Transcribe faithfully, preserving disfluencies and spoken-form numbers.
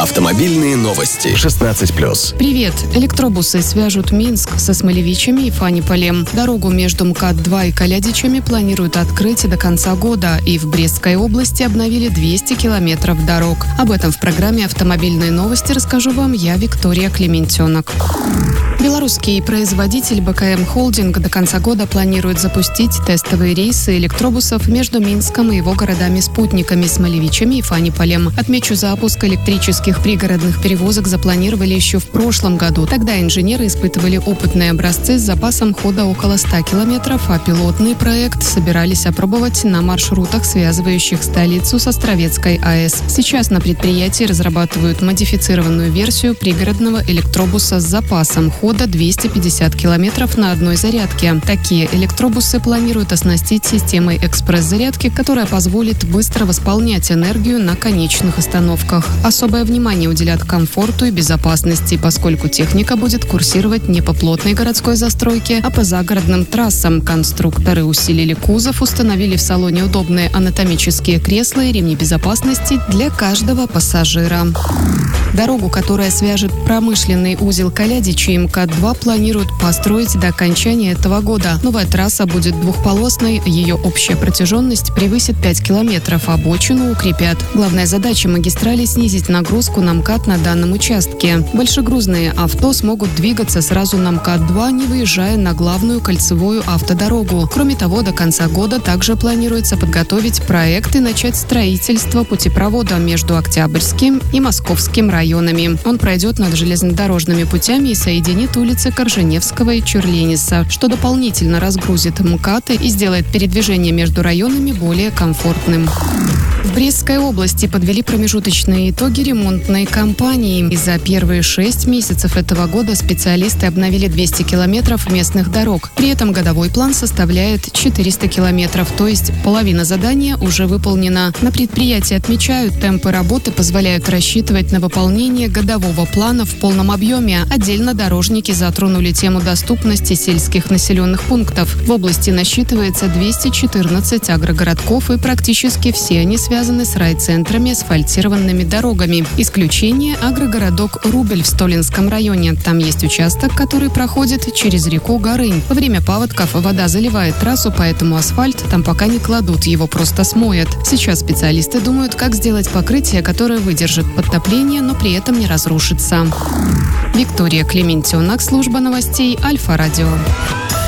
Автомобильные новости. шестнадцать плюс. Привет! Электробусы свяжут Минск со Смолевичами и Фаниполем. Дорогу между МКАД два и Калядичами планируют открыть до конца года. И в Брестской области обновили двести километров дорог. Об этом в программе «Автомобильные новости» расскажу вам я, Виктория Клементенок. Белорусский производитель БКМ Холдинг до конца года планирует запустить тестовые рейсы электробусов между Минском и его городами-спутниками Смолевичами и Фаниполем. Отмечу, запуск электрических пригородных перевозок запланировали еще в прошлом году. Тогда инженеры испытывали опытные образцы с запасом хода около ста километров, а пилотный проект собирались опробовать на маршрутах, связывающих столицу с Островецкой АЭС. Сейчас на предприятии разрабатывают модифицированную версию пригородного электробуса с запасом хода двести пятьдесят километров на одной зарядке. Такие электробусы планируют оснастить системой экспресс-зарядки, которая позволит быстро восполнять энергию на конечных остановках. Особое внимание уделят комфорту и безопасности, поскольку техника будет курсировать не по плотной городской застройке, а по загородным трассам. Конструкторы усилили кузов, установили в салоне удобные анатомические кресла и ремни безопасности для каждого пассажира. Дорогу, которая свяжет промышленный узел Калядичи и МКАД два, планируют построить до окончания этого года. Новая трасса будет двухполосной, ее общая протяженность превысит пять километров, обочину укрепят. Главная задача магистрали — снизить нагрузку на МКАД на данном участке. Большегрузные авто смогут двигаться сразу на МКАД два, не выезжая на главную кольцевую автодорогу. Кроме того, до конца года также планируется подготовить проект и начать строительство путепровода между Октябрьским и Московским районами. Он пройдет над железнодорожными путями и соединит улицы Корженевского и Чурлениса, что дополнительно разгрузит МКАД и сделает передвижение между районами более комфортным. В Брестской области подвели промежуточные итоги ремонтной кампании. И за первые шесть месяцев этого года специалисты обновили двести километров местных дорог. При этом годовой план составляет четыреста километров, то есть половина задания уже выполнена. На предприятии отмечают, темпы работы позволяют рассчитывать на выполнение годового плана в полном объеме. Отдельно дорожники затронули тему доступности сельских населенных пунктов. В области насчитывается двести четырнадцать агрогородков, и практически все они связаны с райцентрами, асфальтированными дорогами. Исключение – агрогородок Рубель в Столинском районе. Там есть участок, который проходит через реку Горынь. Во время паводков вода заливает трассу, поэтому асфальт там пока не кладут, его просто смоет. Сейчас специалисты думают, как сделать покрытие, которое выдержит подтопление, но при этом не разрушится. Виктория Клементенок, служба новостей Альфа-Радио.